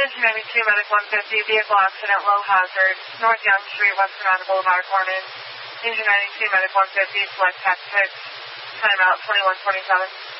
Engine 92, Medic 150, vehicle accident, low hazard, North Young Street, West Fernando Boulevard, Hornet. Engine 92, Medic 150, select tactics, timeout 2127.